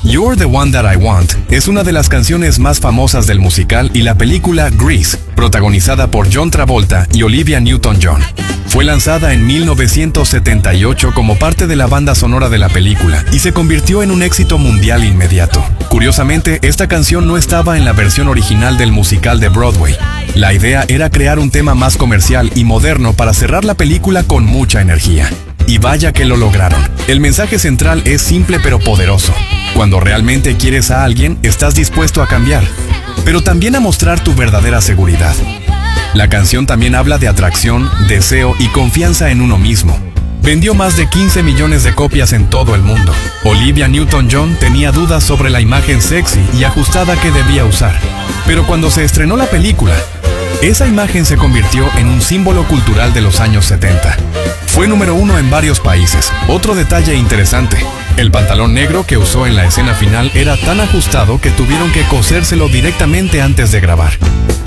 You're the One That I Want es una de las canciones más famosas del musical y la película Grease, protagonizada por John Travolta y Olivia Newton-John. Fue lanzada en 1978 como parte de la banda sonora de la película y se convirtió en un éxito mundial inmediato. Curiosamente, esta canción no estaba en la versión original del musical de Broadway. La idea era crear un tema más comercial y moderno para cerrar la película con mucha energía. Y vaya que lo lograron. El mensaje central es simple pero poderoso. Cuando realmente quieres a alguien, estás dispuesto a cambiar, pero también a mostrar tu verdadera seguridad. La canción también habla de atracción, deseo y confianza en uno mismo. Vendió más de 15 millones de copias en todo el mundo. Olivia Newton-John tenía dudas sobre la imagen sexy y ajustada que debía usar. Pero cuando se estrenó la película, esa imagen se convirtió en un símbolo cultural de los años 70. Fue número 1 en varios países. Otro detalle interesante: el pantalón negro que usó en la escena final era tan ajustado que tuvieron que cosérselo directamente antes de grabar.